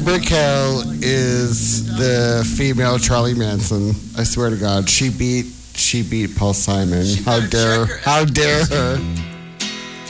Amber Kell is the female Charlie Manson. I swear to God, she beat Paul Simon. How dare her?